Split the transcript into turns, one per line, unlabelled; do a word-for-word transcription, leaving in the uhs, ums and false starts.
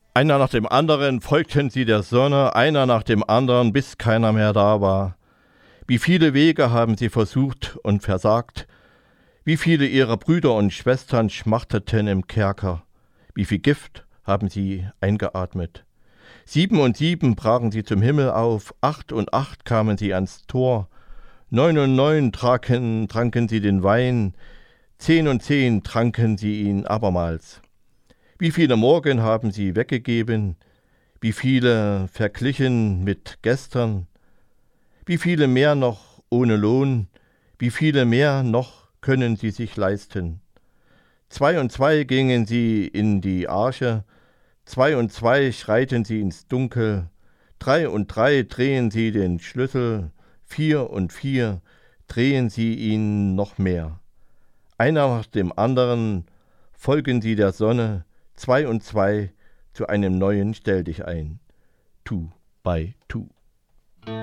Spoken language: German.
Einer nach dem anderen folgten sie der Sonne, einer nach dem anderen, bis keiner mehr da war. Wie viele Wege haben sie versucht und versagt, wie viele ihrer Brüder und Schwestern schmachteten im Kerker, wie viel Gift haben sie eingeatmet. Sieben und sieben brachen sie zum Himmel auf, acht und acht kamen sie ans Tor, neun und neun tranken, tranken sie den Wein, zehn und zehn tranken sie ihn abermals. Wie viele Morgen haben sie weggegeben, wie viele verglichen mit gestern, wie viele mehr noch ohne Lohn, wie viele mehr noch können sie sich leisten. Zwei und zwei gingen sie in die Arche, zwei und zwei schreiten sie ins Dunkel, drei und drei drehen sie den Schlüssel, vier und vier drehen sie ihn noch mehr. Einer nach dem anderen folgen sie der Sonne, zwei und zwei zu einem neuen Stelldichein, two by two.